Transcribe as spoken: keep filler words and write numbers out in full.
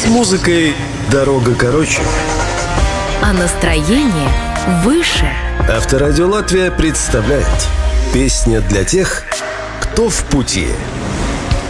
С музыкой дорога короче. А настроение выше. Авторадио Латвия представляет: песня для тех, кто в пути.